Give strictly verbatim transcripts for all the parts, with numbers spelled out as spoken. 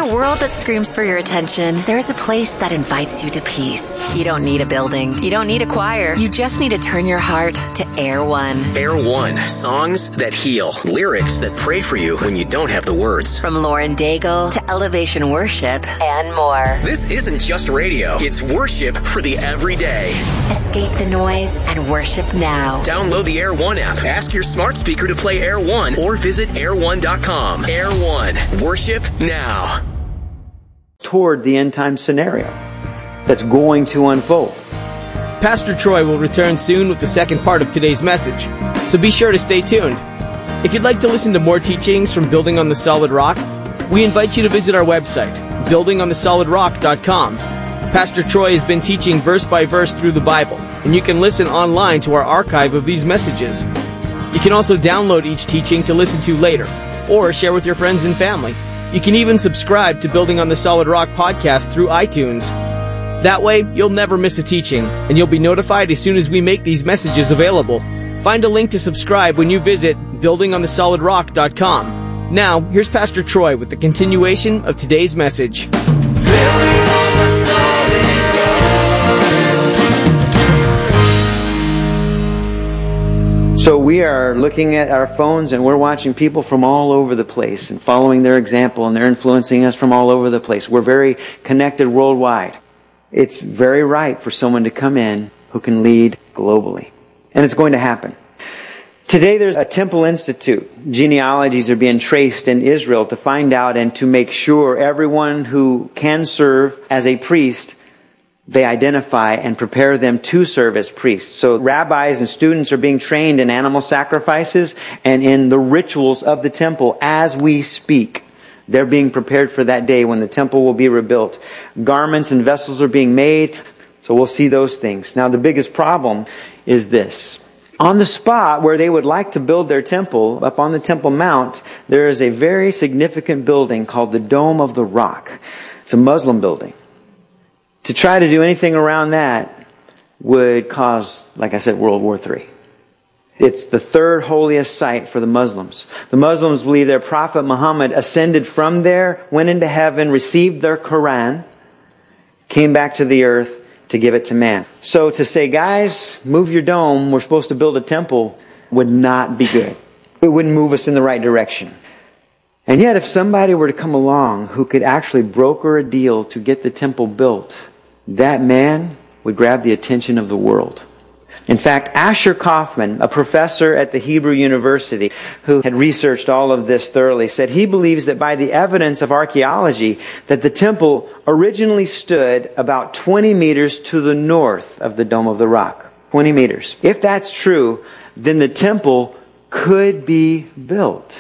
a world that screams for your attention, there is a place that invites you to peace. You don't need a building. You don't need a choir. You just need to turn your heart to Air One. Air One. Songs that heal. Lyrics that pray for you when you don't have the words. From Lauren Daigle to Elevation Worship and more. This isn't just radio. It's worship for the everyday. Escape the noise and worship now. Download the Air One app. Ask your smart speaker to play Air One or visit air one dot com. Air One. Worship now. Toward the end time scenario that's going to unfold. Pastor Troy will return soon with the second part of today's message, so be sure to stay tuned. If you'd like to listen to more teachings from Building on the Solid Rock, we invite you to visit our website, building on the solid rock dot com. Pastor Troy has been teaching verse by verse through the Bible, and you can listen online to our archive of these messages. You can also download each teaching to listen to later, or share with your friends and family. You can even subscribe to Building on the Solid Rock podcast through iTunes. That way, you'll never miss a teaching, and you'll be notified as soon as we make these messages available. Find a link to subscribe when you visit building on the solid rock dot com. Now, here's Pastor Troy with the continuation of today's message. Building on the solid rock. So we are looking at our phones and we're watching people from all over the place and following their example, and they're influencing us from all over the place. We're very connected worldwide. It's very right for someone to come in who can lead globally. And it's going to happen. Today there's a Temple Institute. Genealogies are being traced in Israel to find out and to make sure everyone who can serve as a priest, they identify and prepare them to serve as priests. So rabbis and students are being trained in animal sacrifices and in the rituals of the temple as we speak. They're being prepared for that day when the temple will be rebuilt. Garments and vessels are being made. So we'll see those things. Now the biggest problem is this. On the spot where they would like to build their temple, up on the Temple Mount, there is a very significant building called the Dome of the Rock. It's a Muslim building. To try to do anything around that would cause, like I said, World War Three. It's the third holiest site for the Muslims. The Muslims believe their Prophet Muhammad ascended from there, went into heaven, received their Quran, came back to the earth to give it to man. So to say, guys, move your dome, we're supposed to build a temple, would not be good. It wouldn't move us in the right direction. And yet if somebody were to come along who could actually broker a deal to get the temple built, that man would grab the attention of the world. In fact, Asher Kaufman, a professor at the Hebrew University who had researched all of this thoroughly, said he believes that by the evidence of archaeology that the temple originally stood about twenty meters to the north of the Dome of the Rock. twenty meters. If that's true, then the temple could be built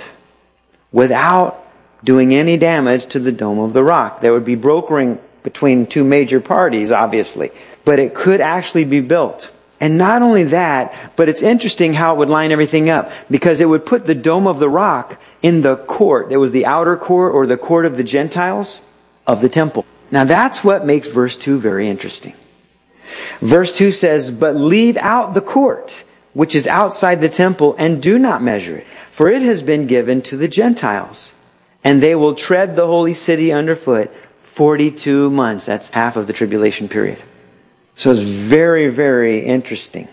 without doing any damage to the Dome of the Rock. There would be brokering between two major parties, obviously, but it could actually be built. And not only that, but it's interesting how it would line everything up, because it would put the Dome of the Rock in the court. It was the outer court, or the court of the Gentiles, of the temple. Now that's what makes verse two very interesting. Verse two says, "But leave out the court, which is outside the temple, and do not measure it, for it has been given to the Gentiles, and they will tread the holy city underfoot forty-two months." That's half of the tribulation period. So it's very, very interesting.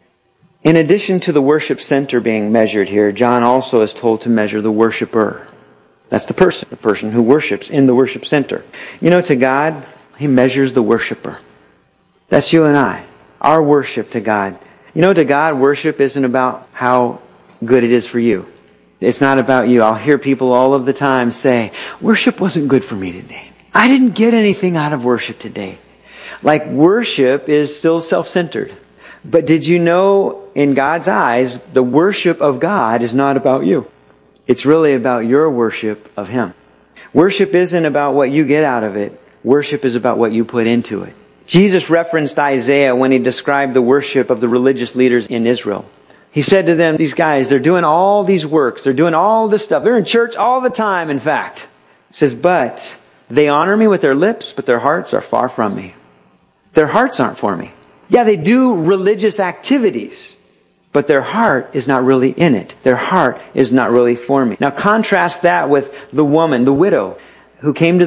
In addition to the worship center being measured here, John also is told to measure the worshiper. That's the person, the person who worships in the worship center. You know, to God, He measures the worshiper. That's you and I. Our worship to God. You know, to God, worship isn't about how good it is for you. It's not about you. I'll hear people all of the time say, worship wasn't good for me today. I didn't get anything out of worship today. Like, worship is still self-centered. But did you know, in God's eyes, the worship of God is not about you. It's really about your worship of Him. Worship isn't about what you get out of it. Worship is about what you put into it. Jesus referenced Isaiah when He described the worship of the religious leaders in Israel. He said to them, these guys, they're doing all these works. They're doing all this stuff. They're in church all the time, in fact. He says, but they honor me with their lips, but their hearts are far from me. Their hearts aren't for me. Yeah, they do religious activities, but their heart is not really in it. Their heart is not really for me. Now contrast that with the woman, the widow, who came to